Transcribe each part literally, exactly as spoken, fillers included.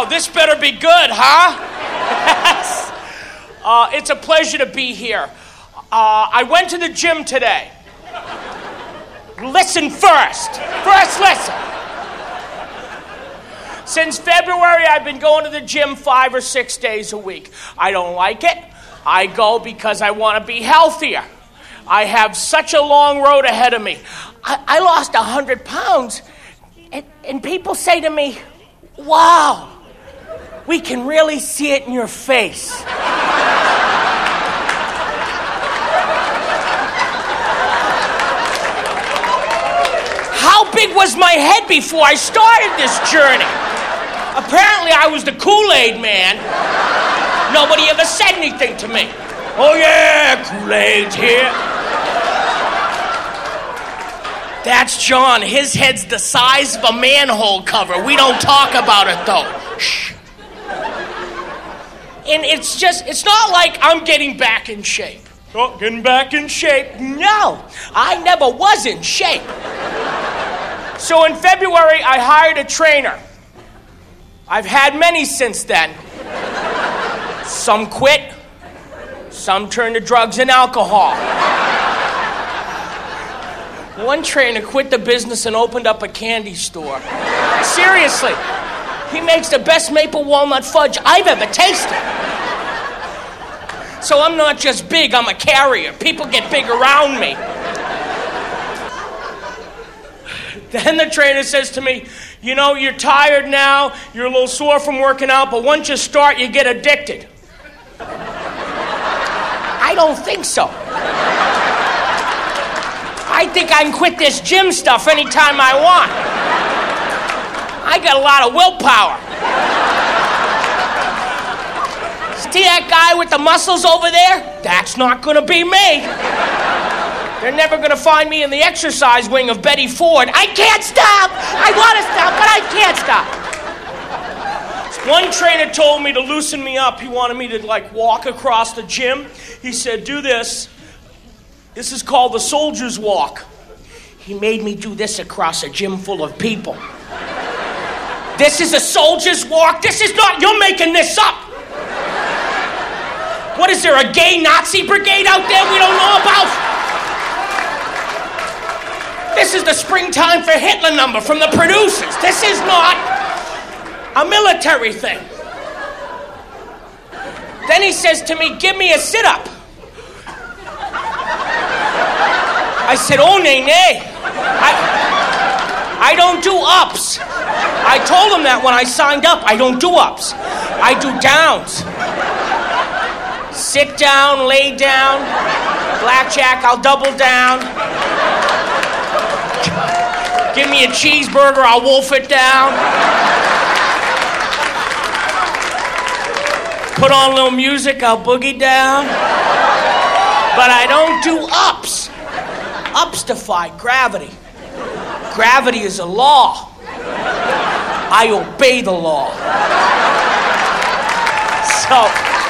this better be good, huh? Yes. Uh, it's a pleasure to be here. Uh, I went to the gym today. Listen first. First listen. Since February, I've been going to the gym five or six days a week. I don't like it. I go because I want to be healthier. I have such a long road ahead of me. I, I lost one hundred pounds, and, and people say to me, wow, we can really see it in your face. How big was my head before I started this journey? Apparently I was the Kool-Aid man. Nobody ever said anything to me. Oh yeah, Kool-Aid's here. That's John. His head's the size of a manhole cover. We don't talk about it though. Shh. And it's just, it's not like I'm getting back in shape. Oh, getting back in shape. No, I never was in shape. So in February, I hired a trainer. I've had many since then. Some quit. Some turned to drugs and alcohol. One trainer quit the business and opened up a candy store. Seriously. He makes the best maple walnut fudge I've ever tasted. So I'm not just big, I'm a carrier. People get big around me. Then the trainer says to me, you know, you're tired now, you're a little sore from working out, but once you start, you get addicted. I don't think so. I think I can quit this gym stuff anytime I want. I got a lot of willpower. See that guy with the muscles over there? That's not going to be me. They're never going to find me in the exercise wing of Betty Ford. I can't stop! I want to stop, but I can't stop. One trainer told me to loosen me up. He wanted me to, like, walk across the gym. He said, do this. This is called the soldier's walk. He made me do this across a gym full of people. This is a soldier's walk? This is not... You're making this up. What, is there a gay Nazi brigade out there we don't know about? This is the Springtime for Hitler number from the producers. This is not a military thing. Then he says to me, give me a sit-up. I said, oh, nay, nay. I, I don't do ups. I told him that when I signed up. I don't do ups. I do downs. Sit down, lay down. Blackjack, I'll double down. Give me a cheeseburger, I'll wolf it down. Put on a little music, I'll boogie down. But I don't do ups. Ups defy gravity. Gravity is a law. I obey the law. So,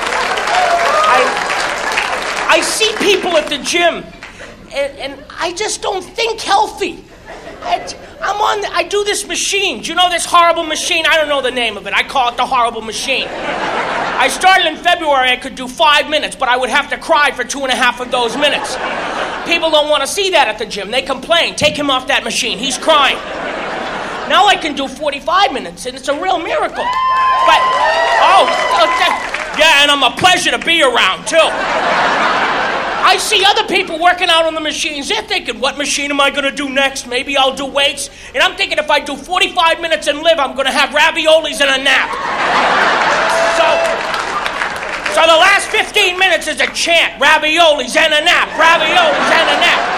I, I see people at the gym, and, and I just don't think healthy. I'm on, the, I do this machine. Do you know this horrible machine? I don't know the name of it. I call it the horrible machine. I started in February. I could do five minutes, but I would have to cry for two and a half of those minutes. People don't want to see that at the gym. They complain. Take him off that machine. He's crying. Now I can do forty-five minutes, and it's a real miracle. But, oh, yeah, and I'm a pleasure to be around, too. I see other people working out on the machines. They're thinking, what machine am I going to do next? Maybe I'll do weights. And I'm thinking if I do forty-five minutes and live, I'm going to have raviolis and a nap. So, so the last fifteen minutes is a chant. Raviolis and a nap. Raviolis and a nap.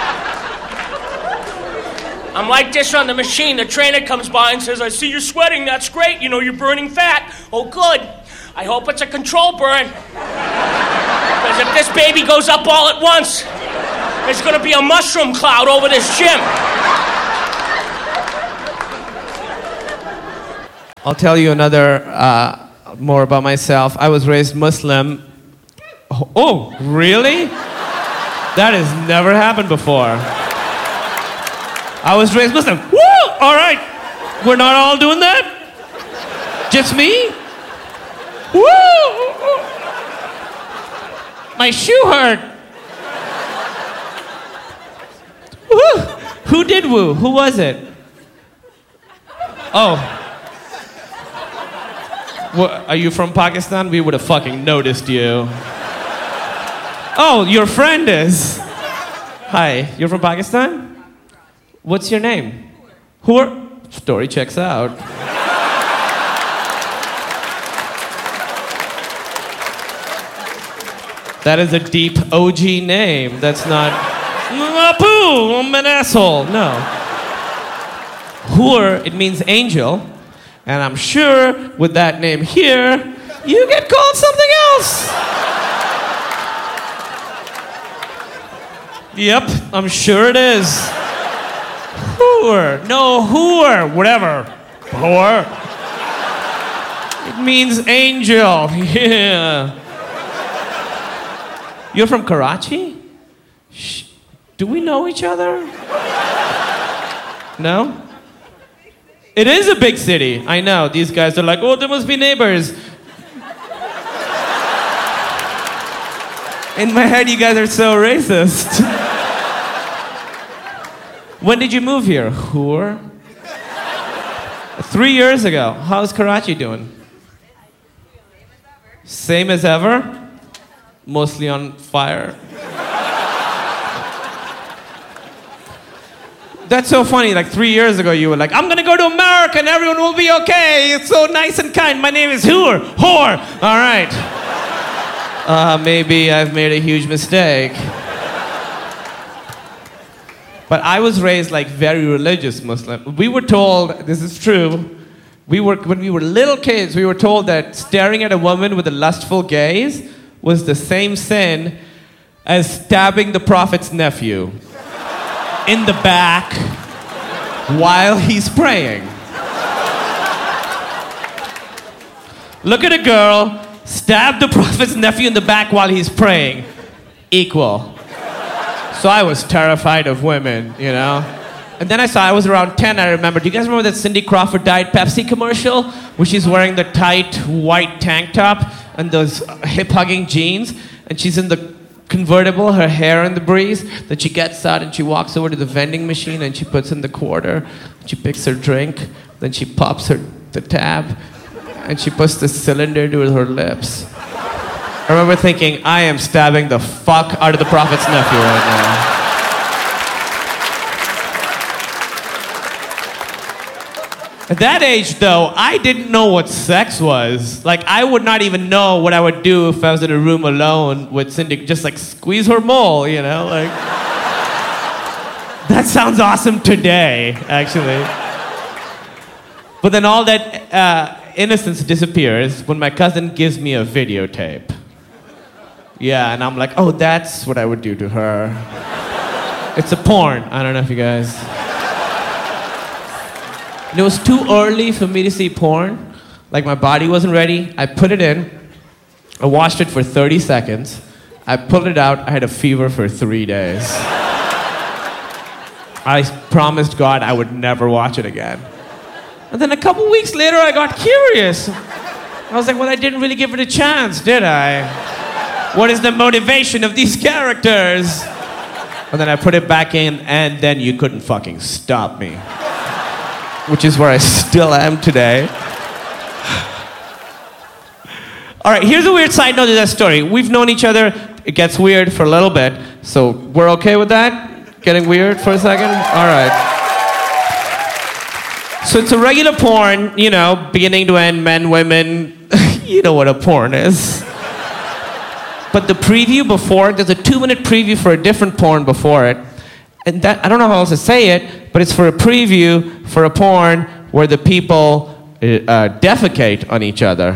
I'm like this on the machine. The trainer comes by and says, I see you're sweating. That's great. You know, you're burning fat. Oh, good. I hope it's a control burn. Because if this baby goes up all at once, there's going to be a mushroom cloud over this gym. I'll tell you another, uh, more about myself. I was raised Muslim. Oh, oh, really? That has never happened before. I was raised Muslim. Woo! All right. We're not all doing that? Just me? Woo! My shoe hurt. Woo! Who did woo? Who was it? Oh. What, are you from Pakistan? We would have fucking noticed you. Oh, your friend is. Hi, you're from Pakistan? What's your name? Who are... Story checks out. That is a deep O G name. That's not... Apu, I'm an asshole. No. Hur, it means angel. And I'm sure with that name here, you get called something else. Yep, I'm sure it is. Hur. No, Hur. Whatever. Hur. It means angel. Yeah. You're from Karachi? Shh. Do we know each other? No? It is a big city. I know. These guys are like, oh, there must be neighbors. In my head, you guys are so racist. When did you move here? Hur? Three years ago. How's Karachi doing? Same as ever? Mostly on fire. That's so funny. Like three years ago, you were like, I'm gonna go to America and everyone will be okay. It's so nice and kind. My name is Hur. Whore. All right. Uh, maybe I've made a huge mistake. But I was raised like very religious Muslim. We were told, this is true, we were, when we were little kids, we were told that staring at a woman with a lustful gaze was the same sin as stabbing the prophet's nephew in the back while he's praying. Look at a girl, stab the prophet's nephew in the back while he's praying. Equal. So I was terrified of women, you know? And then I saw, I was around ten, I remember. Do you guys remember that Cindy Crawford Diet Pepsi commercial? Where she's wearing the tight white tank top and those hip-hugging jeans, and she's in the convertible, her hair in the breeze. Then she gets out and she walks over to the vending machine and she puts in the quarter. She picks her drink, then she pops her the tab, and she puts the cylinder to her lips. I remember thinking, I am stabbing the fuck out of the prophet's nephew right now. At that age, though, I didn't know what sex was. Like, I would not even know what I would do if I was in a room alone with Cindy. Just, like, squeeze her mole, you know? Like, that sounds awesome today, actually. But then all that uh, innocence disappears when my cousin gives me a videotape. Yeah, and I'm like, oh, that's what I would do to her. It's a porn. I don't know if you guys... And it was too early for me to see porn. Like, my body wasn't ready. I put it in. I watched it for thirty seconds. I pulled it out. I had a fever for three days. I promised God I would never watch it again. And then a couple weeks later, I got curious. I was like, well, I didn't really give it a chance, did I? What is the motivation of these characters? And then I put it back in, and then you couldn't fucking stop me. Which is where I still am today. All right, here's a weird side note to that story. We've known each other. It gets weird for a little bit. So we're okay with that? Getting weird for a second? All right. So it's a regular porn, you know, beginning to end, men, women. You know what a porn is. But the preview before, there's a two-minute preview for a different porn before it. And that, I don't know how else to say it, but it's for a preview for a porn where the people uh, defecate on each other.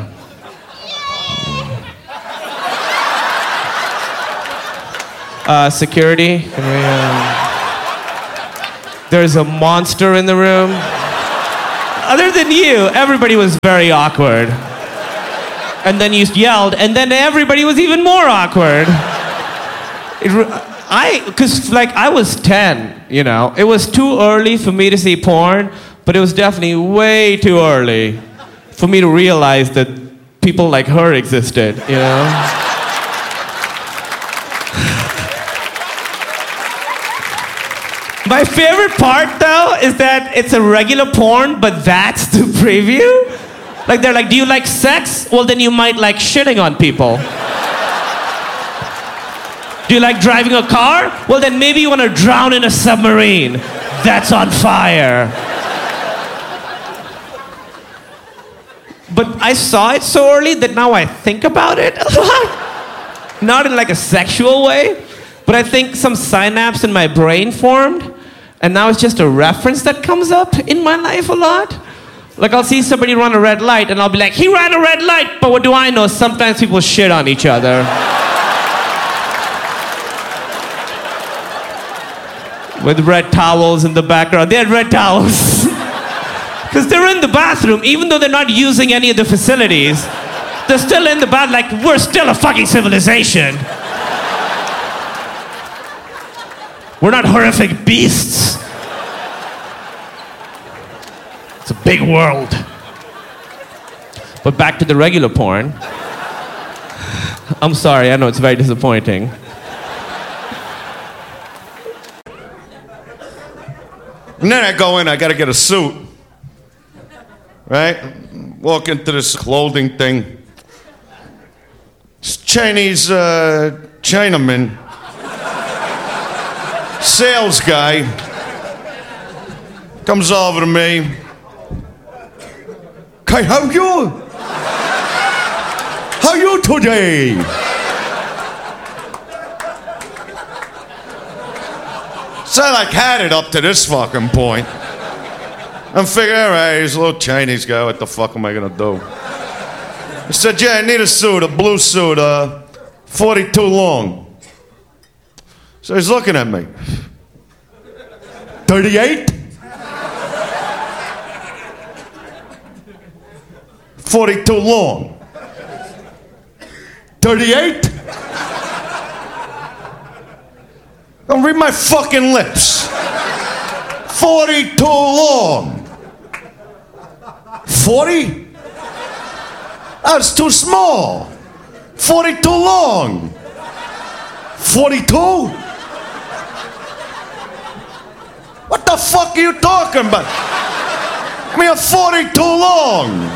Uh, security, can we, uh... there's a monster in the room. Other than you, everybody was very awkward. And then you yelled, and then everybody was even more awkward. It, I, because like I was ten, you know, it was too early for me to see porn, but it was definitely way too early for me to realize that people like her existed, you know? My favorite part, though, is that it's a regular porn, but that's the preview. Like, they're like, do you like sex? Well, then you might like shitting on people. Do you like driving a car? Well, then maybe you want to drown in a submarine that's on fire. But I saw it so early that now I think about it a lot. Not in like a sexual way, but I think some synapse in my brain formed, and now it's just a reference that comes up in my life a lot. Like, I'll see somebody run a red light, and I'll be like, he ran a red light, but what do I know? Sometimes people shit on each other. With red towels in the background. They had red towels. Because they're in the bathroom, even though they're not using any of the facilities. They're still in the bath, like, we're still a fucking civilization. We're not horrific beasts. It's a big world. But back to the regular porn. I'm sorry, I know it's very disappointing. And then I go in, I gotta get a suit. Right? Walk into this clothing thing. This Chinese uh, Chinaman, sales guy, comes over to me. Kai, how you? How you today? So I like had it up to this fucking point. I'm figuring, all right, he's a little Chinese guy. What the fuck am I gonna do? He said, yeah, I need a suit, a blue suit, uh, forty-two long. So he's looking at me. thirty-eight? forty-two long. thirty-eight? Don't read my fucking lips. forty-two long. forty? That's too small. forty-two long. forty-two? What the fuck are you talking about? I mean, a forty-two long.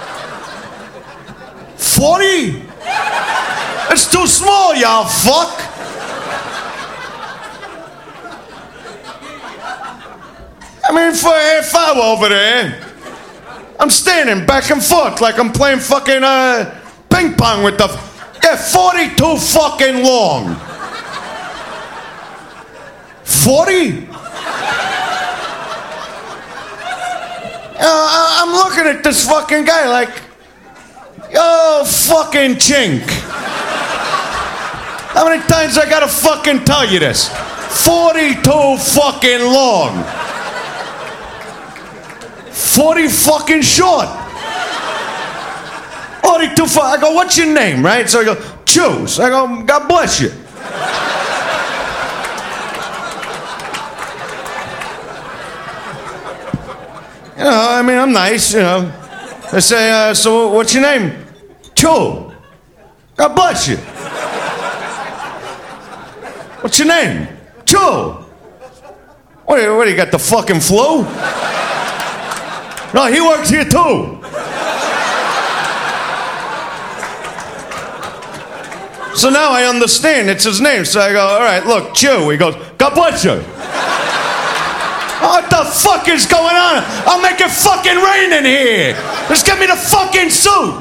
forty? It's too small, y'all fuck. I mean, for a half hour over there, I'm standing back and forth like I'm playing fucking uh, ping pong with the... Yeah, forty-two fucking long. forty? Uh, I'm looking at this fucking guy like, yo, fucking chink. How many times I gotta fucking tell you this? forty-two fucking long. forty fucking short. forty-two fu- I go, what's your name, right? So I go, Choose. I go, God bless you. You know, I mean, I'm nice, you know. I say, uh, so what's your name? Cho. God bless you. What's your name? Cho. What, what, do you got the fucking flu? No, he works here too. So now I understand it's his name. So I go, all right, look, Chew. He goes, God bless you. What the fuck is going on? I'll make it fucking rain in here. Just get me the fucking suit.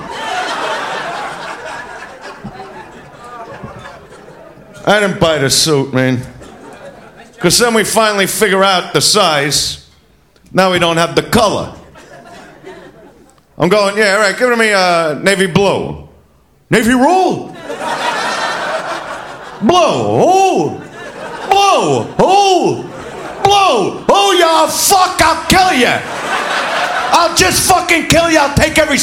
I didn't buy the suit, man. Because then we finally figure out the size. Now we don't have the color. I'm going, yeah, all right, give it to me uh, navy blue. Navy roll? Blue. Oh. Blue. Oh. Blue. Oh, you fuck, I'll kill you. I'll just fucking kill you. I'll take every